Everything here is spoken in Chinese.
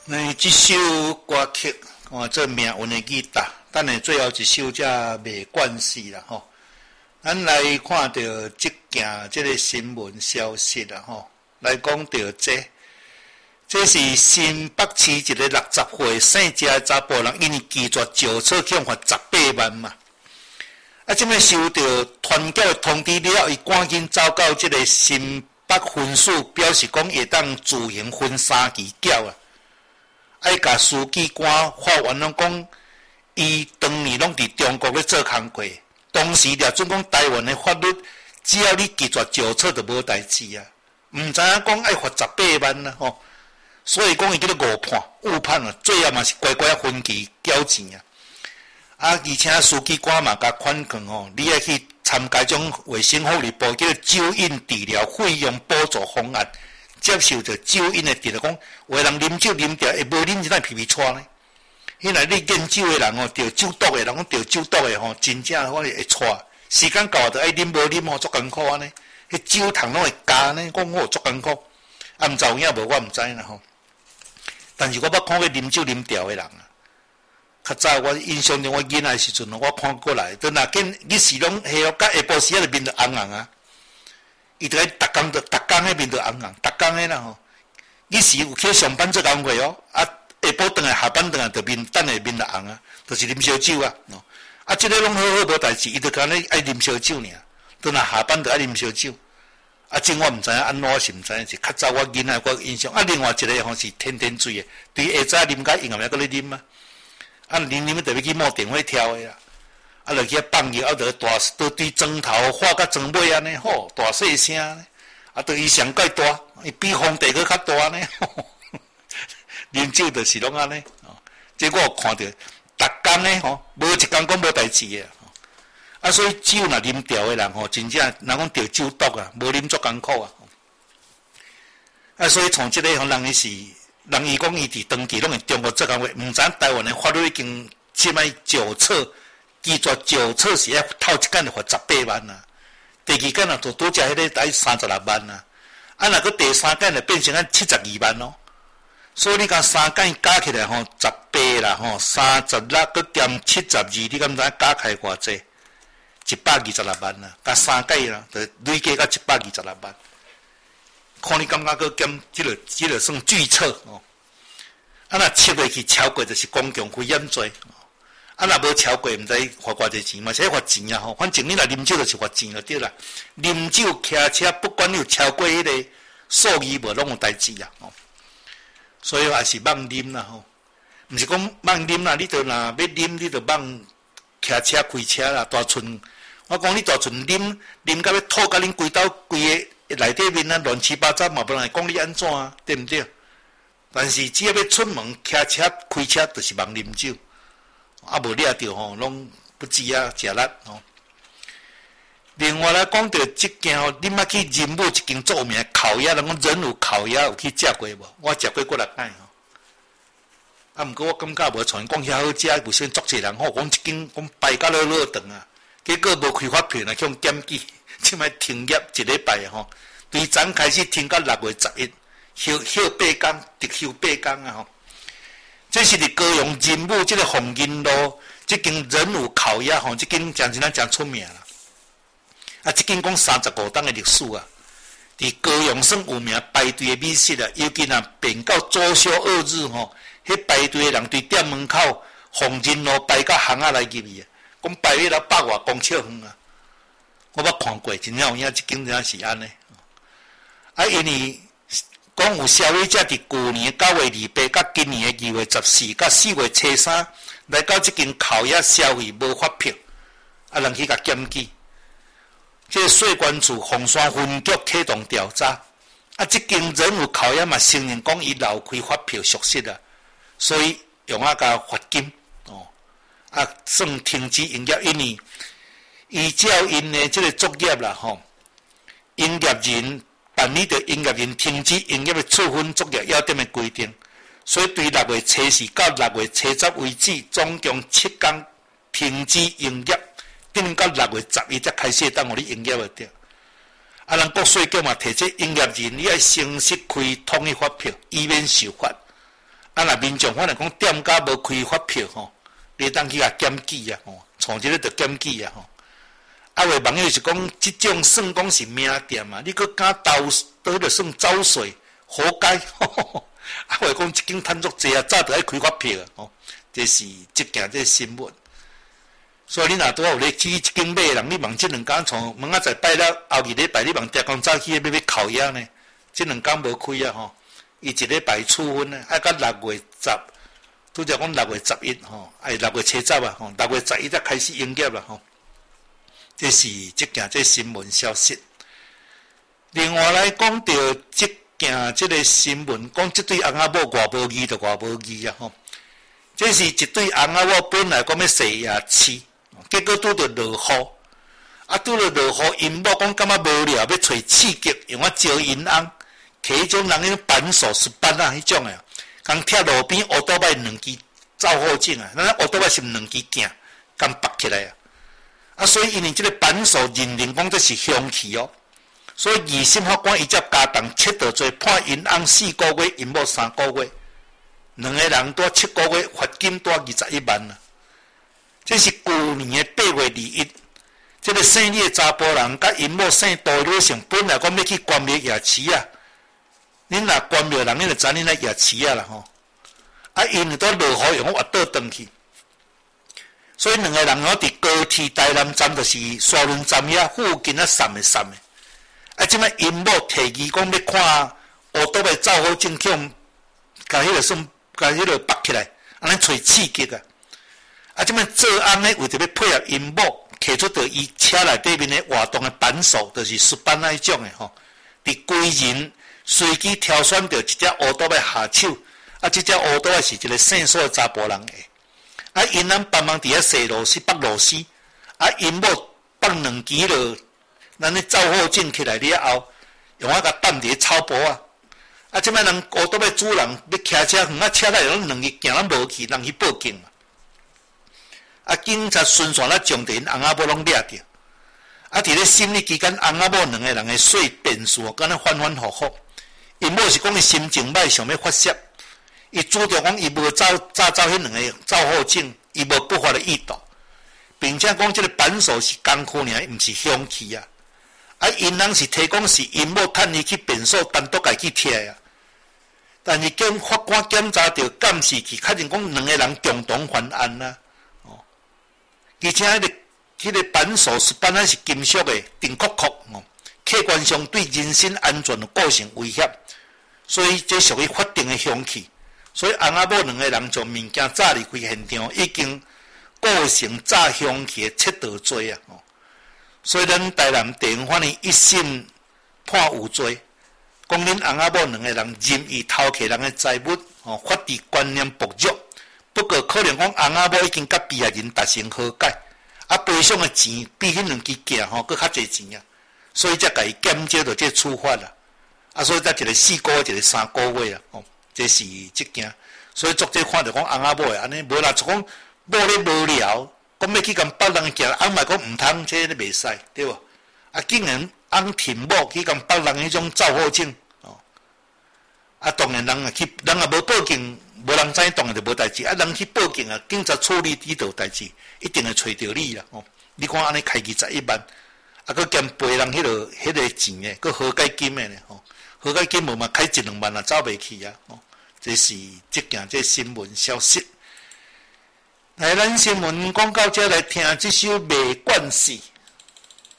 那这首歌曲，这命运的吉他，等下最后一首才没关系啦吼。咱来看到这件这个新闻消息啦吼，来讲到这是新北市一个60岁姓郑的查甫人，因为拒绝借册欠罚18万嘛。即摆收到团教的通知了，伊赶紧走到这个新北分署，表示讲会当自行分3期缴啊。爱甲司机官法院拢讲，伊当年拢伫中国咧做工课，当时了准讲台湾的法律，只要你拒绝借册就无代志啊，毋知影讲爱罚18万啦吼，所以讲伊叫做误判啊，最后嘛是乖乖分期缴钱啊。而且司机官嘛甲款劝吼，你爱去参加种卫生福利部叫酒瘾治疗费用补助方案。接受着酒瘾的治疗，讲有人啉酒啉掉，会无啉一旦皮皮喘呢？迄来你研究的人吼，得酒毒的人，讲得酒毒的吼，真正我会喘。时间到就爱啉，无啉吼，足艰苦安尼。迄酒糖拢会加呢，讲我足艰苦。啊，毋知有影无，我毋知啦吼。但是我捌看过啉酒啉掉的人啊。较早我印象中，我囡仔时阵，我看过来，都若见日时拢下午甲下晡时啊，面就红红啊。伊就爱逐工迄面就红红，逐工迄啦吼。伊时有去上班做工课哦，啊下晡转来下班转来就面等下面就红啊，就是啉烧酒啊。啊，即个拢好好无代志，伊就干咧爱啉烧酒尔，转来下班就爱啉烧酒。啊，真我毋知影安怎是毋知影，是较早我囡仔我印象。啊，另外一个吼是天天醉的，对下早啉甲硬后尾搁咧啉啊。啊，啉就要去摸电话挑的啦。啊，落去放药，啊，就都对砖头画甲砖尾安尼吼，大细声呢。啊，对伊上盖大，伊比皇帝搁较大呢。啉酒就是拢安尼。这我有看到，逐工呢吼，无一工讲无代志的。啊，所以酒若啉掉的人吼，真正人讲得酒毒啊，无啉足艰苦啊。啊，所以从即个吼，人伊讲伊伫长期拢伫中国做工课，毋知台湾的法律已经即摆借册。拒绝借册是要头一间就罚18万啊，第二间啊就拄则迄个才36万啊，啊若个第三间就变成72万咯。所以你讲3间加起来吼18啦吼，36搁减72，你敢知加起来偌济？126万啊，加3间啦，就累计到126万。看你感觉搁减，即个算拒册哦。啊若7月去超过就是公共危险罪。啊，若无超过，毋知罚偌济钱嘛？是罚钱啊吼！反正你若啉酒就是罚钱就对啦。啉酒骑车，不管你有超过迄个数字无，拢有代志啦吼。所以也是莫啉啦吼，毋是讲莫啉啦，你着若要啉，你着莫骑车开车啦，大寸。我讲你大寸啉到要吐，甲恁规斗规个内底面啊乱七八糟嘛，无人讲你安怎啊？对毋对？但是只要要出门骑车开车，就是莫啉酒。啊，无掠着吼，拢不知啊，食力吼。另外来讲到即件吼，你捌去仁武一间著名的烤鸭，人讲仁武烤鸭有去食过无？我食过几6摆吼。啊，毋过我感觉无像讲遐好食，有先足济人吼，讲一间讲排甲老长啊，结果无开发票来向检举，即摆停业1礼拜吼，对昨开始停到6月11，休8天，直休8天啊吼。这是伫高雄仁武这个凤仁路，这间仁武烤鸭吼，这间真出名啦。啊，这间讲35年的历史啊，伫高雄算有名排队的美食啊，尤其若变到周休2日吼，迄排队的人伫店门口凤仁路排到巷仔来入去啊，讲排迄100外公尺远啊。我捌看过，真正有影，这间真正是安尼。啊，因为讲有消费者伫去年9月28到今年的2月14到4月初3来到这间烤鸭消费无发票，啊，人去甲检举。这个税关处凤山分局启动调查，啊，这间仁武烤鸭嘛承认讲伊漏开发票属实啊，所以用甲罚金哦，啊，算停止营业，因为依照因的这个作业啦吼，营业人。办理着营业人停止营业的处分作业要点的规定，所以对6月初4到6月初10为止，总共7天停止营业，等到6月11才开始当互你营业的着。啊，咱国税局嘛提出营业人你要诚实开统一发票，以免受罚。 啊，若民众反正讲店家无开发票吼，你当去甲检举啊吼，从即个着检举啊吼。啊，有网友是讲，即种算讲是名店啊，你搁敢倒着算走水，活该。啊，话讲即间摊足济啊，早着爱开发票啊吼，这是即件这新闻。所以你若拄好有咧去即间买人，你望即两间从门仔在拜了后2礼拜，你望电工早起要烤鸭呢，即两间无开啊吼。伊1礼拜处分呢，爱到6月10，拄则讲6月11吼，哎6月初10啊吼，6月11才开始营业啦吼。这是即件这新闻消息。另外来讲到即件即个新闻，讲即对翁仔某偌无义就偌无义啊吼。这是一对翁仔某本来讲要洗夜市，结果拄着落雨，啊拄着落雨，因某讲感觉无聊，要找刺激，用啊招因翁。迄种人迄扳手18啊，迄种诶，共拆路边乌多摆2支走好种啊，咱乌多摆是2支镜，共绑起来啊。啊，所以因为即个扳手认定讲这是凶器哦，所以2审法官伊才加重7道罪，判因翁4个月，因某3个月，2个人多7个月，罚金多21万啊。这是去年的8月21，这个姓李的查甫人甲因某姓杜女性，本来讲要去关庙夜市啊。恁若关庙人，恁就知恁来夜市啊啦吼。啊，因为都落雨，用滑倒转去，所以2个人吼伫高铁台南站，就是沙仑站遐附近啊散的。啊，即摆因某提议讲要看乌倒来走好证券，甲迄个算，甲迄个绑起来，安尼找刺激啊。啊，即摆做案呢，为着要配合因某，摕出着伊车内底面的活动的扳手，就是石板那一种的吼，伫规人。随机挑选到一只乌倒来下手，啊，这只乌倒是一个姓苏的查甫人的，啊，因咱帮忙伫遐洗螺丝、绑螺丝，啊，因某放2支落，咱咧走好证起来了后，用甲放伫草坡啊，啊，即摆人乌倒来主人要骑车，远啊车来拢2日行咱无去，人去报警啊，警察顺线啦将因翁仔某拢掠着，啊，伫咧审理期间，翁仔某2个人的说辩述，敢若反反复复。因某是讲伊心情歹，想要发泄。伊主张讲伊无早迄2个走好证，伊无不法的意图，并且讲即个扳手是工具尔，毋是凶器啊。啊，因人是提供是因某趁伊去便所单独家去摕啊。但是法官检查到监视器，确认讲2个人共同犯案啊。哦，而且迄个扳手18仔是金属的，定壳哦。客观上对人身安全有构成威胁，所以这属于法定的凶器。所以翁仔某2个人将物件炸离开现场，已经构成炸凶器的7道罪啊！所以咱台南地方法院1审判有罪，讲恁翁仔某2个人任意偷窃人的财物，法治观念薄弱。不过可能讲翁仔某已经甲被害人达成和解，啊赔偿的钱比迄2支镜搁较侪钱啊！所以才甲伊减少到这处罚啦，啊，所以才一个4个月，一个3个月啊，这是即件。所以作者看着讲翁仔某的安尼，无啦，就讲某咧无聊，讲要去共别人行，翁嘛讲毋通，这咧袂使，对无？啊，竟然翁挺某去共别人迄种走好证，啊，当然人也无报警，无人知，当然就无代志。啊，人去报警啊，警察处理这道代志，一定会找着你啦。你看安尼开21万。啊，佮兼赔人迄个钱诶，佮和解金诶呢吼，和解金无嘛开1-2万啊，走袂去啊，这是即件这新闻消息。来，咱新闻广告遮来听这首《卖关系》。